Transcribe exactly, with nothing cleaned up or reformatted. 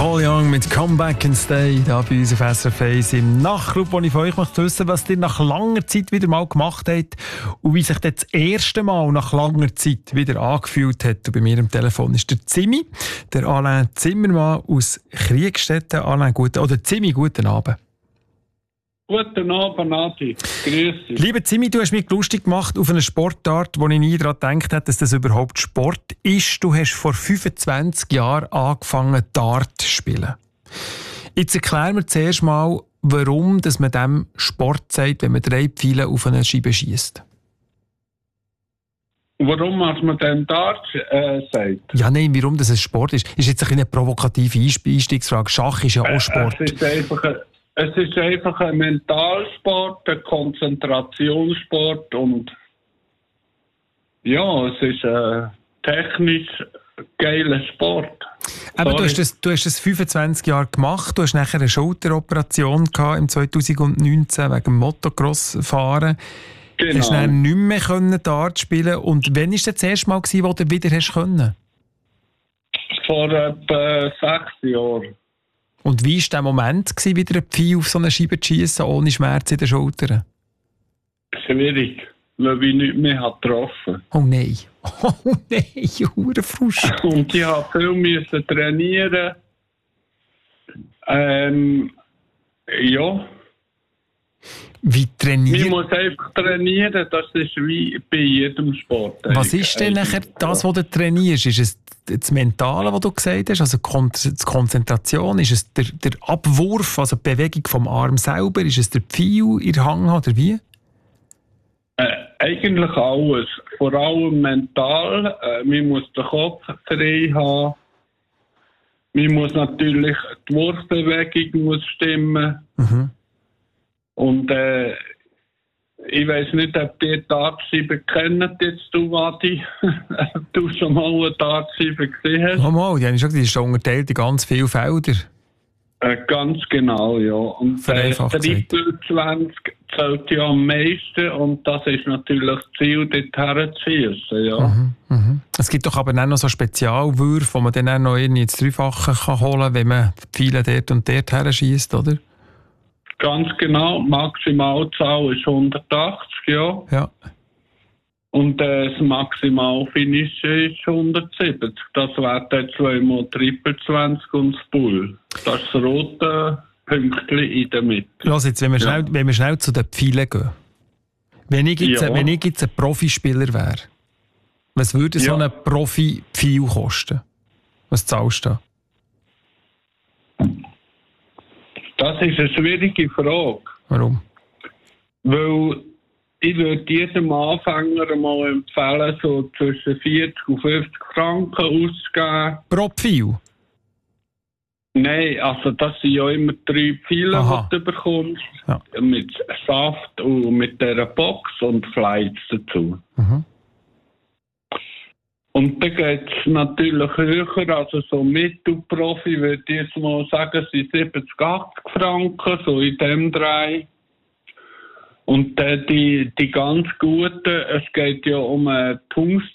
Paul Young mit Come Back and Stay, da bei uns auf S R F eins im Nachtclub, wo ich von euch möchte wissen, was ihr nach langer Zeit wieder mal gemacht habt und wie sich das, das erste Mal nach langer Zeit wieder angefühlt hat. Und bei mir am Telefon ist der Zimi, der Alain Zimmermann aus Kriegstetten. Alain, guten, oder Zimi, guten Abend. Guten Abend, Nati. Grüß dich. Lieber Zimi, du hast mich lustig gemacht auf eine Sportart, wo ich nie daran gedacht habe, dass das überhaupt Sport ist. Du hast vor fünfundzwanzig Jahren angefangen, Dart zu spielen. Jetzt erklär mir zuerst mal, warum dass man dem Sport sagt, wenn man drei Pfeile auf eine Scheibe schießt. Warum man dem Dart äh, sagt? Ja, nein, warum das ein Sport ist. Ist jetzt eine provokative Einstiegsfrage. Schach ist ja auch Sport. Es ist einfach ein Es ist einfach ein Mentalsport, ein Konzentrationssport und ja, es ist ein technisch geiler Sport. Aber du hast, das, du hast das fünfundzwanzig Jahre gemacht, du hast nachher eine Schulteroperation gehabt im zwanzig neunzehn wegen dem Motocross-Fahren. Genau. Du hast dann nicht mehr können Dart spielen. Und wann war das erste Mal, gewesen, wo du wieder hast können? Vor etwa sechs Jahren. Und wie war der Moment, gewesen, wieder ein Pfeil auf so eine Scheibe zu schiessen, ohne Schmerz in den Schultern? Schwierig, weil ich nicht mehr getroffen habe. Oh nein. Oh nein, Hurenfrust. Und ich musste viel müssen trainieren. Ähm, ja. Wie trainieren? Ich muss einfach trainieren, das ist wie bei jedem Sport. Was ist denn nachher das, was du trainierst? Ist es das Mentale, was du gesagt hast, also die Konzentration? Ist es der, der Abwurf, also die Bewegung vom Arm selber? Ist es der Pfeil in der Hand oder wie? Äh, eigentlich alles. Vor allem mental. Äh, man muss den Kopf frei haben. Man muss natürlich, die Wurfbewegung muss stimmen. Mhm. Und äh, ich weiss nicht, ob die Dartscheibe kennen jetzt, du, Wadi. Du schon mal eine Dartscheibe gesehen hast. Oh mal, die haben schon gesagt, die ist unterteilt in ganz viele Felder. Äh, ganz genau, ja. Und äh, dreihundertzwanzig zählt ja am meisten und das ist natürlich das Ziel, dort herzuschiessen, ja. Mhm, mhm. Es gibt doch aber auch noch so Spezialwürfe, wo man dann auch noch irgendwie ins Dreifache kann holen kann, wenn man die Pfeile dort und dort herschießt, oder? Ganz genau, die Maximalzahl ist hundertachtzig, ja. Ja. Und äh, das Maximalfinish ist hundertsiebzig. Das wäre dann zweimal Triple zwanzig und das Bull. Das ist das rote Pünktchen in der Mitte. Los jetzt, wenn wir, schnell, ja. wenn wir schnell zu den Pfeilen gehen. Wenn ich jetzt, ja. wenn ich jetzt ein Profispieler wäre, was würde ja. so ein Profi-Pfeil kosten? Was zahlst du da? Das ist eine schwierige Frage. Warum? Weil ich würde jedem Anfänger mal empfehlen, so zwischen vierzig und fünfzig Franken auszugeben. Pro Pfeil? Nein, also das sind ja immer drei Pfeile, Aha. die du bekommst. Ja. Mit Saft und mit dieser Box und Flights dazu. Mhm. Und dann geht es natürlich höher, also so Mittelprofi würde ich jetzt mal sagen, sind siebzig, achtzig Franken, so in dem Dreh. Und äh, die, die ganz guten, es geht ja um eine Tungsten.